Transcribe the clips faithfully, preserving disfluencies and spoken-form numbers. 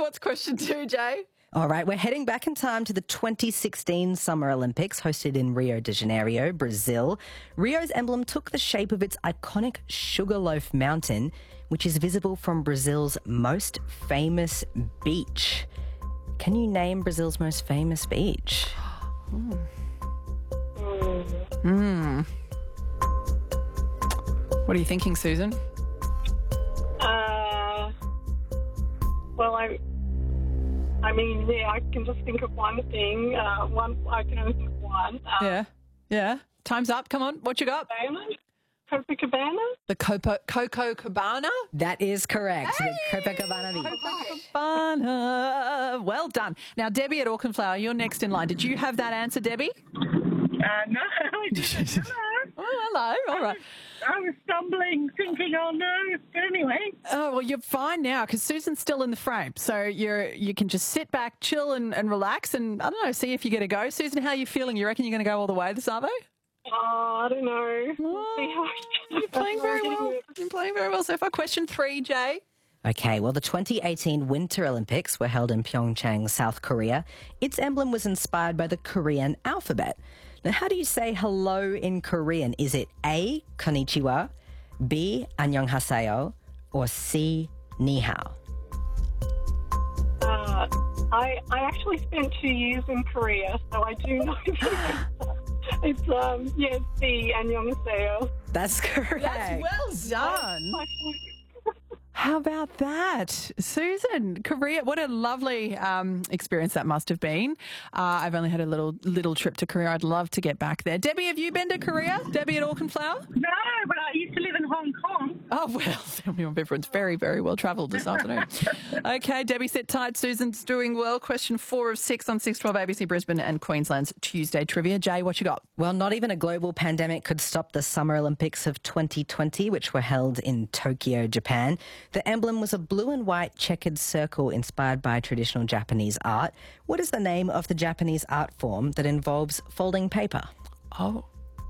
What's question two, Jay? All right, we're heading back in time to the twenty sixteen Summer Olympics hosted in Rio de Janeiro, Brazil. Rio's emblem took the shape of its iconic Sugarloaf Mountain, which is visible from Brazil's most famous beach. Can you name Brazil's most famous beach? Hmm. What are you thinking, Susan? Uh, well, I, I mean, yeah, I can just think of one thing. Uh, one, I can only think of one. Uh, Yeah. Yeah. Time's up. Come on. What you got? Copacabana? The Copo, Coco Cabana? That is correct. The Copacabana Beach. Cabana. Well done. Now, Debbie at Auchenflower, you're next in line. Did you have that answer, Debbie? Uh, no, I didn't. No. Oh, hello. All right. I was stumbling, thinking, oh no. But anyway. Oh, well, you're fine now because Susan's still in the frame. So you're you can just sit back, chill and, and relax and, I don't know, see if you get a go. Susan, how are you feeling? You reckon you're going to go all the way this Arvo? Oh, I don't know. Oh, you're playing very well. You're playing very well so far. Question three, Jay. Okay, well, the twenty eighteen Winter Olympics were held in Pyeongchang, South Korea. Its emblem was inspired by the Korean alphabet. Now, how do you say hello in Korean? Is it A, konnichiwa, B, annyeonghaseyo, or C, ni hao? Uh, I I actually spent two years in Korea, so I do know that. It's, um, yeah, it's the annyeonghaseyo. That's correct. That's well done. How about that? Susan, Korea, what a lovely um, experience that must have been. Uh, I've only had a little little trip to Korea. I'd love to get back there. Debbie, have you been to Korea? Debbie at Auchenflower? No, but I used to live in Hong Kong. Oh, well, everyone's very, very well travelled this afternoon. Okay, Debbie, sit tight. Susan's doing well. Question four of six on six twelve A B C Brisbane and Queensland's Tuesday Trivia. Jay, what you got? Well, not even a global pandemic could stop the Summer Olympics of twenty twenty, which were held in Tokyo, Japan. The emblem was a blue and white checkered circle inspired by traditional Japanese art. What is the name of the Japanese art form that involves folding paper? Oh.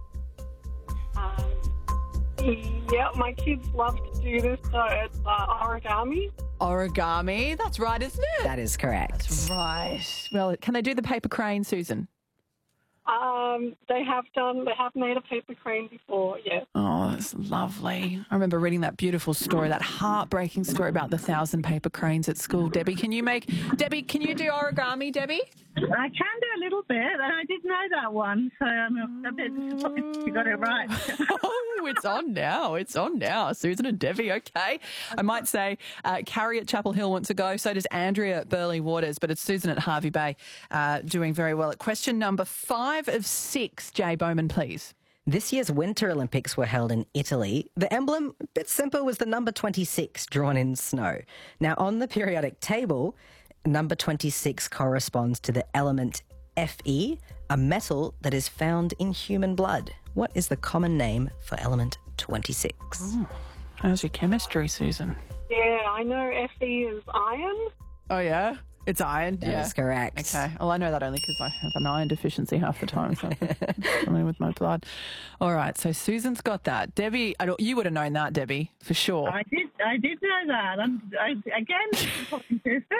Um, yeah, my kids love to do this, so it's uh, origami. Origami. That's right, isn't it? That is correct. Right. Well, can they do the paper crane, Susan? Um, they have done, they have made a paper crane before, yeah. Oh, that's lovely. I remember reading that beautiful story, that heartbreaking story about the thousand paper cranes at school. Debbie, can you make, Debbie, can you do origami, Debbie? I can do a little bit, and I did know that one, so I'm a bit disappointed you got it right. Oh, it's on now. It's on now. Susan and Debbie, okay. I might say uh, Carrie at Chapel Hill wants to go, so does Andrea at Burleigh Waters, but it's Susan at Harvey Bay uh, doing very well. At question number five of six, Jay Bowman, please. This year's Winter Olympics were held in Italy. The emblem, a bit simple, was the number twenty-six drawn in snow. Now, on the periodic table, number twenty-six corresponds to the element Fe, a metal that is found in human blood. What is the common name for element twenty-six? Oh, how's your chemistry, Susan? Yeah, I know Fe is iron. Oh, yeah? It's iron? That yeah. is correct. Okay. Well, I know that only because I have an iron deficiency half the time. So something with my blood. All right. So Susan's got that. Debbie, I don't, you would have known that, Debbie, for sure. I did, I did know that. I'm, I, again, talking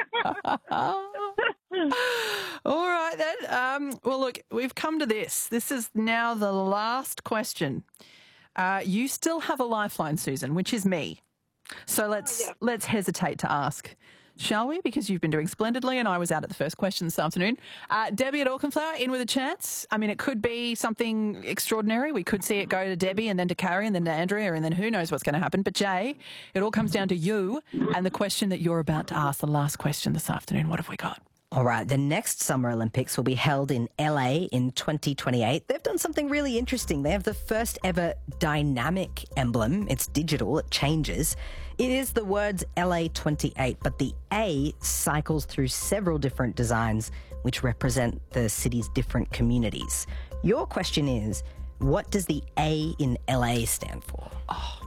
to. All right then. Um, well, look, we've come to this. This is now the last question. Uh, you still have a lifeline, Susan, which is me. So let's Oh, yeah. let's hesitate to ask. Shall we? Because you've been doing splendidly and I was out at the first question this afternoon. Uh, Debbie at Auchenflower, in with a chance. I mean, it could be something extraordinary. We could see it go to Debbie and then to Carrie and then to Andrea and then who knows what's going to happen. But Jay, it all comes down to you and the question that you're about to ask, the last question this afternoon. What have we got? All right, the next Summer Olympics will be held in L A in twenty twenty-eight. They've done something really interesting. They have the first ever dynamic emblem. It's digital, it changes. It is the words L A twenty-eight, but the A cycles through several different designs which represent the city's different communities. Your question is, what does the A in L A stand for? Oh,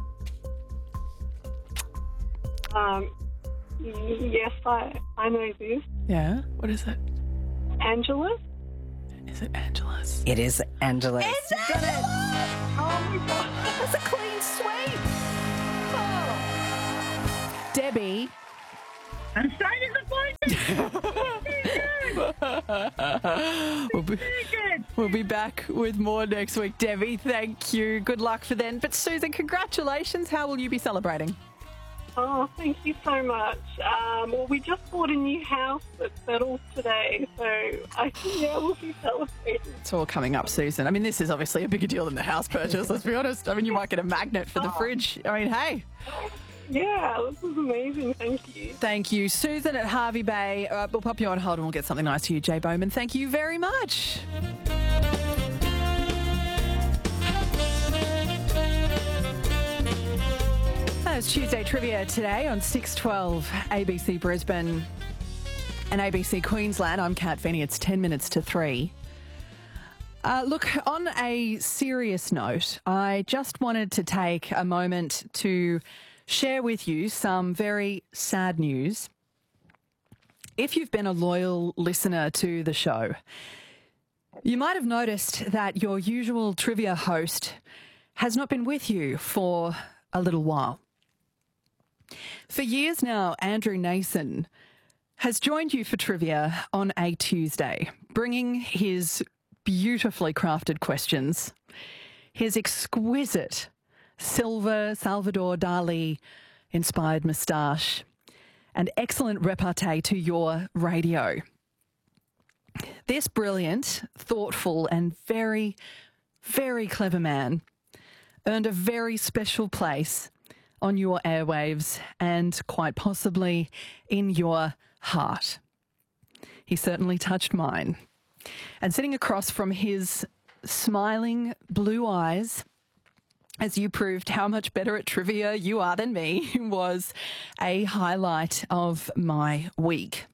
Um, yes, I, I know this. yeah. What is it? Angela? Is it Angela's? It is Angela's. It's Angela's! Oh my God. That's a clean sweep. Oh. Debbie. I'm so disappointed. we'll, be, we'll be back with more next week, Debbie. Thank you. Good luck for then. But Susan, congratulations. How will you be celebrating? Oh, thank you so much. Um, well, we just bought a new house that settled today, so I think yeah, we'll be celebrating. It's all coming up, Susan. I mean, this is obviously a bigger deal than the house purchase, let's be honest. I mean, you might get a magnet for the Oh. fridge. I mean, hey. Yeah, this is amazing. Thank you. Thank you. Susan at Hervey Bay. Uh, we'll pop you on hold and we'll get something nice to you, Jay Bowman. Thank you very much. It's Tuesday Trivia today on six twelve A B C Brisbane and A B C Queensland. I'm Kat Finney. It's ten minutes to three. Uh, look, on a serious note, I just wanted to take a moment to share with you some very sad news. If you've been a loyal listener to the show, you might have noticed that your usual trivia host has not been with you for a little while. For years now, Andrew Nason has joined you for trivia on a Tuesday, bringing his beautifully crafted questions, his exquisite silver Salvador Dali inspired moustache, and excellent repartee to your radio. This brilliant, thoughtful, and very, very clever man earned a very special place on your airwaves and quite possibly in your heart. He certainly touched mine. And sitting across from his smiling blue eyes, as you proved how much better at trivia you are than me, was a highlight of my week.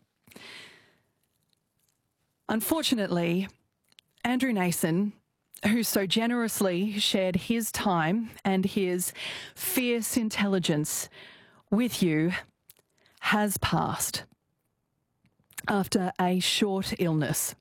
Unfortunately, Andrew Nason, who so generously shared his time and his fierce intelligence with you, has passed after a short illness.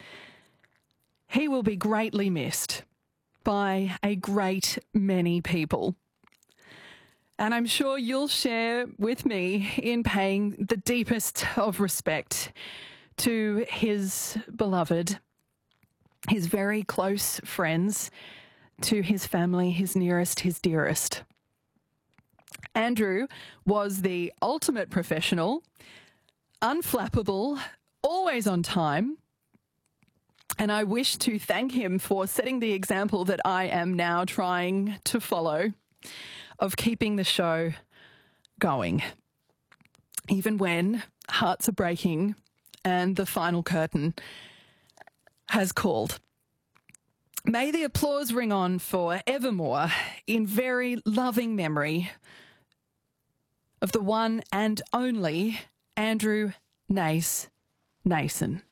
He will be greatly missed by a great many people. And I'm sure you'll share with me in paying the deepest of respect to his beloved, his very close friends, to his family, his nearest, his dearest. Andrew was the ultimate professional, unflappable, always on time, and I wish to thank him for setting the example that I am now trying to follow of keeping the show going, even when hearts are breaking and the final curtain has called. May the applause ring on for evermore in very loving memory of the one and only Andrew Nace Nason.